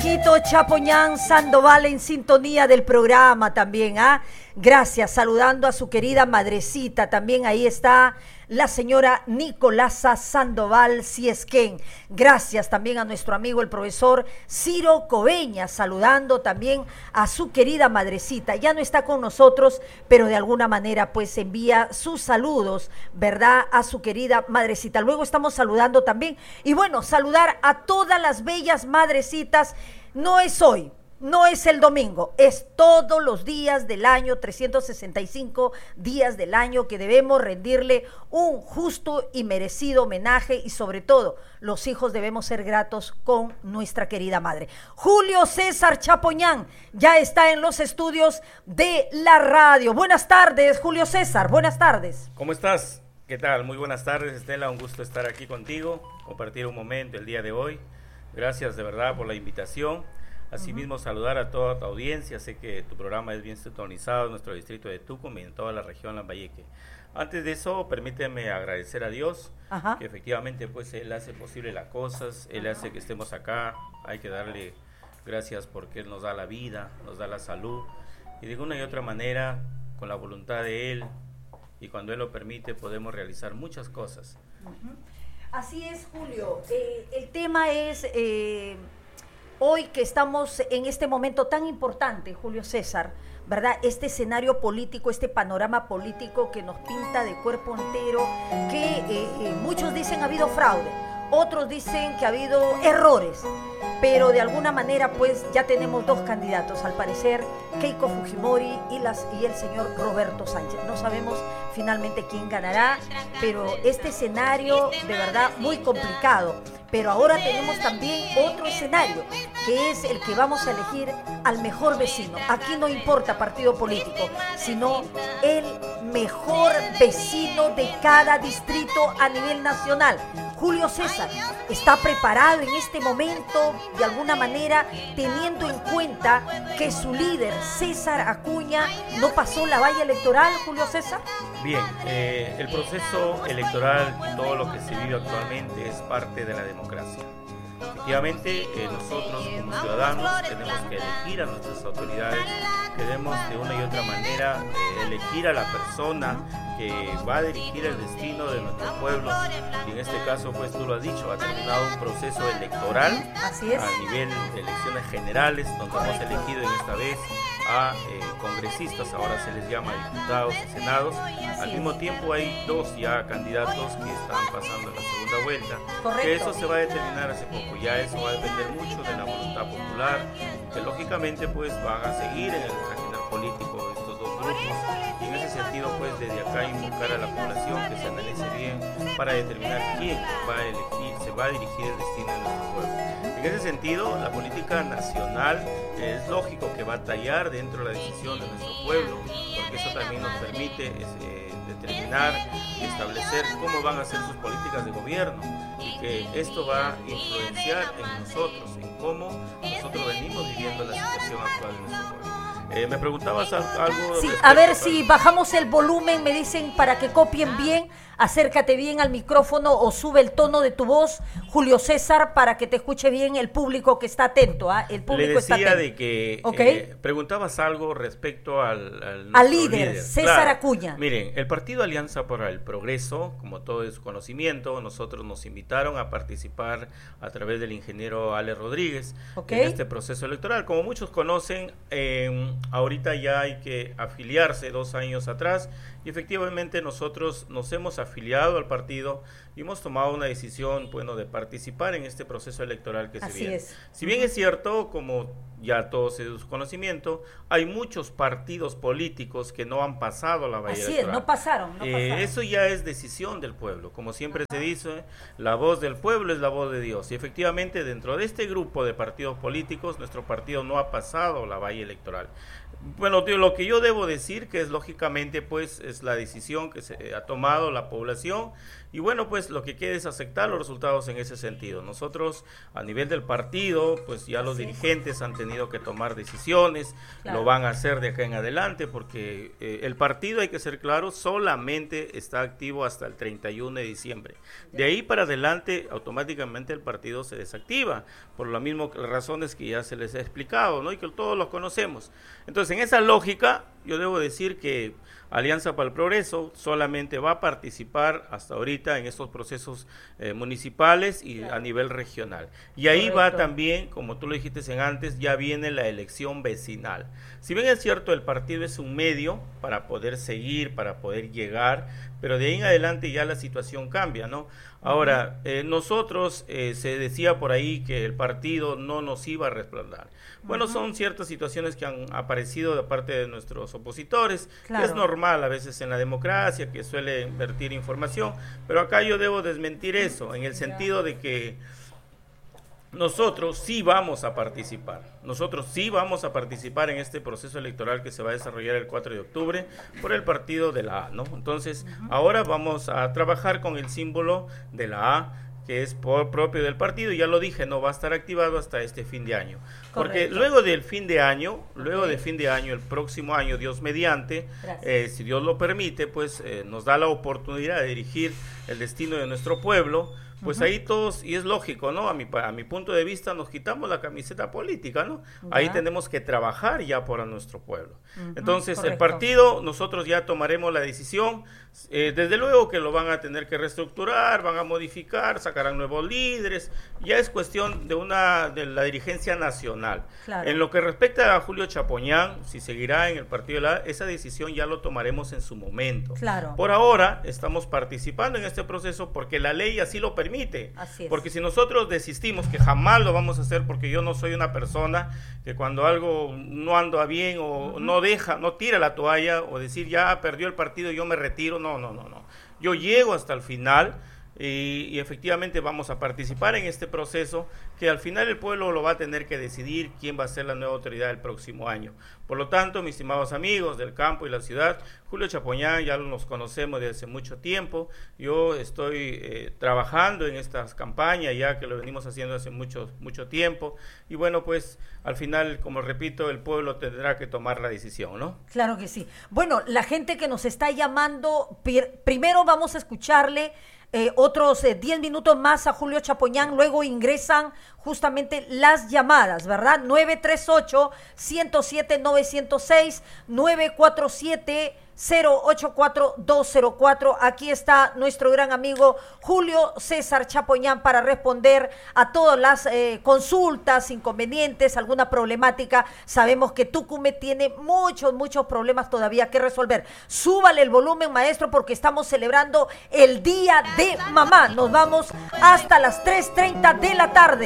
hijito Chapoñán Sandoval en sintonía del programa también, ¿ah? Gracias, saludando a su querida madrecita, también ahí está la señora Nicolasa Sandoval Ciesquén. Gracias también a nuestro amigo el profesor Ciro Coveñas, saludando también a su querida madrecita. Ya no está con nosotros, pero de alguna manera pues envía sus saludos, ¿verdad? A su querida madrecita. Luego estamos saludando también, y bueno, saludar a todas las bellas madrecitas. No es hoy, no es el domingo, es todos los días del año, 365 días del año, que debemos rendirle un justo y merecido homenaje, y sobre todo los hijos debemos ser gratos con nuestra querida madre. Julio César Chapoñán ya está en los estudios de la radio. Buenas tardes, Julio César, buenas tardes. ¿Cómo estás? ¿Qué tal? Muy buenas tardes, Estela, un gusto estar aquí contigo, compartir un momento el día de hoy. Gracias de verdad por la invitación. Asimismo, saludar a toda tu audiencia. Sé que tu programa es bien sintonizado en nuestro distrito de Tucumán y en toda la región Lambayeque. Antes de eso, permíteme agradecer a Dios, que efectivamente pues Él hace posible las cosas, Él hace que estemos acá. Hay que darle gracias porque Él nos da la vida, nos da la salud, y de una y otra manera, con la voluntad de Él, y cuando Él lo permite, podemos realizar muchas cosas. Así es, Julio. El tema es... hoy que estamos en este momento tan importante, Julio César, ¿verdad? Este escenario político, este panorama político que nos pinta de cuerpo entero, que muchos dicen ha habido fraude, otros dicen que ha habido errores, pero de alguna manera pues ya tenemos dos candidatos, al parecer Keiko Fujimori y el señor Roberto Sánchez. No sabemos finalmente quién ganará, pero este escenario de verdad muy complicado. Pero ahora tenemos también otro escenario, que es el que vamos a elegir al mejor vecino. Aquí no importa partido político, sino el mejor vecino de cada distrito a nivel nacional. Julio César está preparado en este momento, de alguna manera, teniendo en cuenta que su líder, César Acuña, no pasó la valla electoral, Julio César. Bien, el proceso electoral y todo lo que se vive actualmente es parte de la democracia. Efectivamente, nosotros como ciudadanos tenemos que elegir a nuestras autoridades, tenemos de una y otra manera elegir a la persona que va a dirigir el destino de nuestro pueblo, y en este caso, pues tú lo has dicho, ha terminado un proceso electoral. Así es. A nivel de elecciones generales, donde hemos elegido en esta vez a congresistas, ahora se les llama diputados y senados. Al mismo tiempo hay dos ya candidatos que están pasando en la segunda vuelta. Correcto. Que eso se va a determinar hace poco, ya eso va a depender mucho de la voluntad popular, que lógicamente pues van a seguir en el caminar político de estos dos grupos, y en ese sentido pues desde acá invocar a la población que se analice bien para determinar quién va a elegir, se va a dirigir el destino de nuestro pueblo. En ese sentido, la política nacional es lógico que va a tallar dentro de la decisión de nuestro pueblo, porque eso también nos permite determinar y establecer cómo van a ser sus políticas de gobierno, y que esto va a influenciar en nosotros, en cómo nosotros venimos viviendo la situación actual de nuestro pueblo. Me preguntabas algo. Sí, a ver si bajamos el volumen, me dicen, para que copien bien. Acércate bien al micrófono o sube el tono de tu voz, Julio César, para que te escuche bien el público que está atento. El público Le decía está atento. De que preguntabas algo respecto al líder, César claro. Acuña. Miren, el Partido Alianza para el Progreso, como todo es conocimiento, nosotros nos invitaron a participar a través del ingeniero Ale Rodríguez en este proceso electoral. Como muchos conocen, ahorita ya hay que afiliarse 2 años atrás, y efectivamente nosotros nos hemos afiliado al partido y hemos tomado una decisión, bueno, de participar en este proceso electoral que se viene. Es. Si bien es cierto, como ya todos es de su conocimiento, hay muchos partidos políticos que no han pasado la valla electoral. Así es, no pasaron. Eso ya es decisión del pueblo. Como siempre se dice, la voz del pueblo es la voz de Dios. Y efectivamente, dentro de este grupo de partidos políticos, nuestro partido no ha pasado la valla electoral. Bueno, tío, lo que yo debo decir que es lógicamente pues es la decisión que se ha tomado la población y bueno pues lo que queda es aceptar los resultados en ese sentido. Nosotros a nivel del partido pues ya los dirigentes han tenido que tomar decisiones, lo van a hacer de acá en adelante porque el partido, hay que ser claro, solamente está activo hasta el 31 de diciembre. De ahí para adelante automáticamente el partido se desactiva por las mismas razones que ya se les ha explicado, ¿no? Y que todos los conocemos. Entonces, en esa lógica, yo debo decir que Alianza para el Progreso solamente va a participar hasta ahorita en estos procesos municipales y a nivel regional. Y ahí va también, como tú lo dijiste en antes, ya viene la elección vecinal. Si bien es cierto, el partido es un medio para poder seguir, para poder llegar, pero de ahí en adelante ya la situación cambia, ¿no? Ahora, nosotros, se decía por ahí que el partido no nos iba a respaldar. Bueno, son ciertas situaciones que han aparecido de parte de nuestros opositores, que es normal a veces en la democracia, que suele invertir información, pero acá yo debo desmentir eso, en el sentido de que nosotros sí vamos a participar, en este proceso electoral que se va a desarrollar el 4 de octubre por el partido de la A, ¿no? Entonces, ahora vamos a trabajar con el símbolo de la A, que es propio del partido, ya lo dije, no va a estar activado hasta este fin de año. Porque luego del fin de año, el próximo año, Dios mediante, si Dios lo permite, pues nos da la oportunidad de dirigir el destino de nuestro pueblo. Pues ahí todos, y es lógico, ¿no? A mi punto de vista, nos quitamos la camiseta política, ¿no? Ahí tenemos que trabajar ya por nuestro pueblo. Entonces, el partido, nosotros ya tomaremos la decisión, desde luego que lo van a tener que reestructurar, van a modificar, sacarán nuevos líderes, ya es cuestión de la dirigencia nacional. En lo que respecta a Julio Chapoñán, si seguirá en el partido de la A, esa decisión ya lo tomaremos en su momento. Por ahora, estamos participando en este proceso porque la ley así lo permite. Porque si nosotros desistimos, que jamás lo vamos a hacer, porque yo no soy una persona que cuando algo no anda bien o no tira la toalla o decir ya perdió el partido, yo me retiro, no. Yo llego hasta el final y efectivamente vamos a participar en este proceso que al final el pueblo lo va a tener que decidir quién va a ser la nueva autoridad del próximo año. Por lo tanto, mis estimados amigos del campo y la ciudad, Julio Chapoñán ya nos conocemos desde hace mucho tiempo. Yo estoy trabajando en estas campañas ya que lo venimos haciendo hace mucho tiempo y bueno, pues al final, como repito, el pueblo tendrá que tomar la decisión, ¿no? Claro que sí. Bueno, la gente que nos está llamando, primero vamos a escucharle otros 10 minutos más a Julio Chapoñán, luego ingresan justamente las llamadas, ¿verdad? 938-107-906, 947-084-204. Aquí está nuestro gran amigo Julio César Chapoñán para responder a todas las consultas, inconvenientes, alguna problemática. Sabemos que Tucumé tiene muchos problemas todavía que resolver. Súbale el volumen, maestro, porque estamos celebrando el Día de Mamá. Nos vamos hasta las 3:30 de la tarde.